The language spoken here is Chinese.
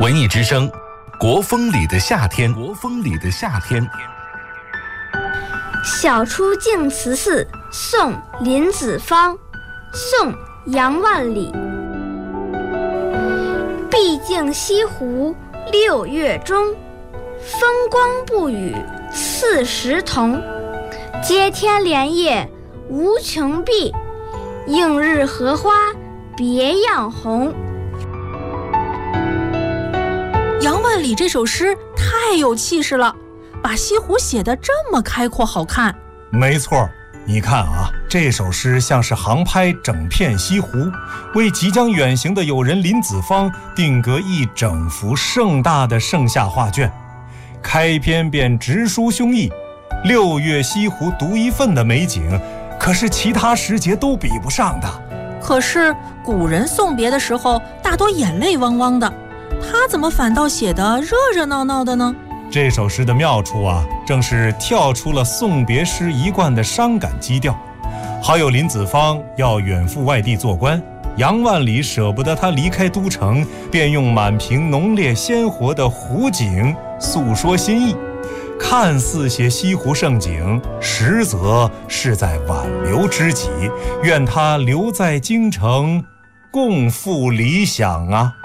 文艺之声，国风里的夏天。国风里的夏天。 晓出净慈寺，宋·林子方。宋·杨万里。毕竟西湖6月中，风光不与四时同。接天莲叶无穷碧，映日荷花别样红。 杨万里这首诗太有气势了，把西湖写得这么开阔好看。 没错，你看啊，这首诗像是航拍整片西湖，为即将远行的友人林子方定格一整幅盛大的盛夏画卷。开篇便直抒胸臆，6月西湖独一份的美景，可是其他时节都比不上的。 可是古人送别的时候大多眼泪汪汪的，他怎么反倒写得热热闹闹的呢？ 这首诗的妙处啊，正是跳出了送别诗一贯的伤感基调。好友林子方要远赴外地做官，杨万里舍不得他离开都城，便用满屏浓烈鲜活的湖景诉说心意。看似写西湖盛景，实则是在挽留知己，愿他留在京城，共赴理想啊。